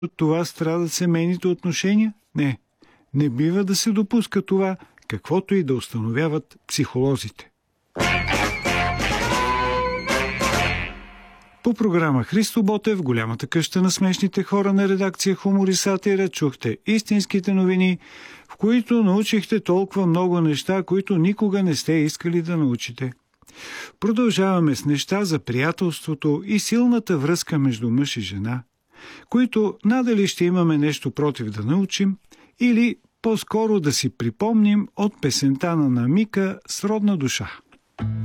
от това страдат семейните отношения? Не. Не бива да се допуска това, каквото и да установяват психолозите. По програма Христо Ботев в голямата къща на смешните хора на редакция Хумор и сатира чухте истинските новини, в които научихте толкова много неща, които никога не сте искали да научите. Продължаваме с неща за приятелството и силната връзка между мъж и жена, които надали ще имаме нещо против да научим, или по-скоро да си припомним от песента на Намика "Сродна душа".